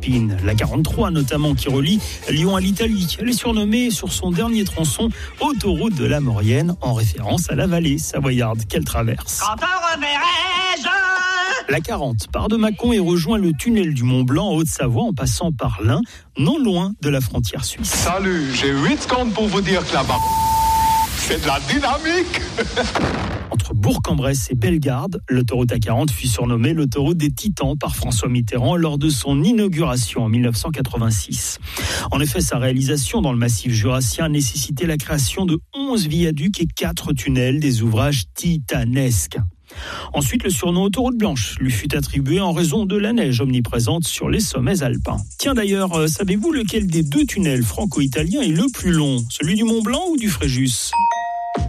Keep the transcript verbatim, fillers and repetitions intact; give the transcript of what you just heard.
Alpines. La quarante-trois notamment qui relie Lyon à l'Italie. Elle est surnommée sur son dernier tronçon autoroute de la Maurienne en référence à la vallée savoyarde qu'elle traverse. Quand te reverrai-je ? La quarante part de Mâcon et rejoint le tunnel du Mont Blanc en Haute-Savoie en passant par l'Ain, non loin de la frontière suisse. Salut, j'ai huit secondes pour vous dire que là-bas, c'est de la dynamique. Entre Bourg-en-Bresse et Bellegarde, l'autoroute A quarante fut surnommée l'autoroute des Titans par François Mitterrand lors de son inauguration en dix-neuf cent quatre-vingt-six. En effet, sa réalisation dans le massif jurassien nécessitait la création de onze viaducs et quatre tunnels, des ouvrages titanesques. Ensuite, le surnom autoroute blanche lui fut attribué en raison de la neige omniprésente sur les sommets alpins. Tiens d'ailleurs, euh, savez-vous lequel des deux tunnels franco-italiens est le plus long ? Celui du Mont Blanc ou du Fréjus ?